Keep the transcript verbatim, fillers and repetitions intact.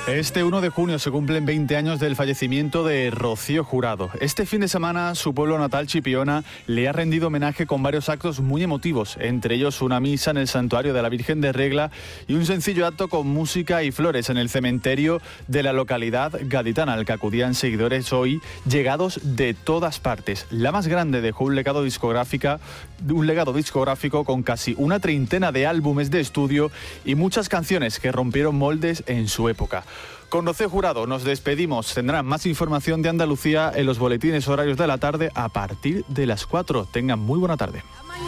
Este uno de junio se cumplen veinte años del fallecimiento de Rocío Jurado. Este fin de semana su pueblo natal, Chipiona, le ha rendido homenaje con varios actos muy emotivos, entre ellos una misa en el santuario de la Virgen de Regla y un sencillo acto con música y flores en el cementerio de la localidad gaditana, al que acudían seguidores hoy llegados de todas partes. La más grande dejó un legado discográfica, un legado discográfico con casi una treintena de álbumes de estudio y muchas canciones que rompieron moldes en su época. Con Rocío Jurado nos despedimos. Tendrán más información de Andalucía en los boletines horarios de la tarde a partir de las cuatro. Tengan muy buena tarde.